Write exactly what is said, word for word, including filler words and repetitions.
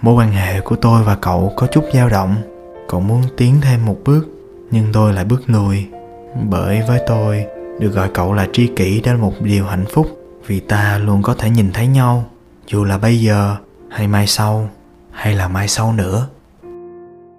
Mối quan hệ của tôi và cậu có chút dao động. Cậu muốn tiến thêm một bước, nhưng tôi lại bước lùi. Bởi với tôi, được gọi cậu là tri kỷ đã là một điều hạnh phúc, vì ta luôn có thể nhìn thấy nhau, dù là bây giờ, hay mai sau, hay là mai sau nữa.